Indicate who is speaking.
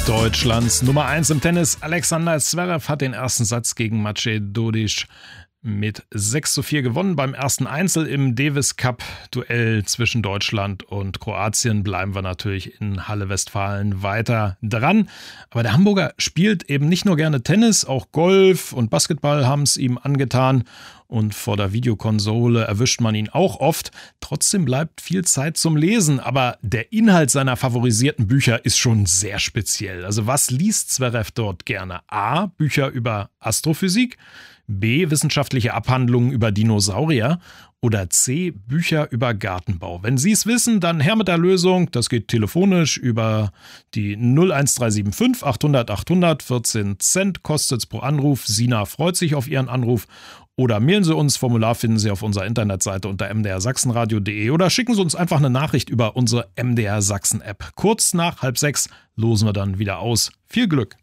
Speaker 1: Deutschlands Nummer 1 im Tennis, Alexander Zverev, hat den ersten Satz gegen Maciej Dodic mit 6:4 gewonnen. Beim ersten Einzel im Davis Cup Duell zwischen Deutschland und Kroatien bleiben wir natürlich in Halle Westfalen weiter dran. Aber der Hamburger spielt eben nicht nur gerne Tennis, auch Golf und Basketball haben es ihm angetan. Und vor der Videokonsole erwischt man ihn auch oft. Trotzdem bleibt viel Zeit zum Lesen. Aber der Inhalt seiner favorisierten Bücher ist schon sehr speziell. Also was liest Zverev dort gerne? A. Bücher über Astrophysik. B. Wissenschaftliche Abhandlungen über Dinosaurier. Oder C. Bücher über Gartenbau. Wenn Sie es wissen, dann her mit der Lösung. Das geht telefonisch über die 01375 800 800. 14 Cent kostet es pro Anruf. Sina freut sich auf Ihren Anruf. Oder mailen Sie uns, Formular finden Sie auf unserer Internetseite unter mdrsachsenradio.de oder schicken Sie uns einfach eine Nachricht über unsere MDR Sachsen App. Kurz nach 5:30 losen wir dann wieder aus. Viel Glück!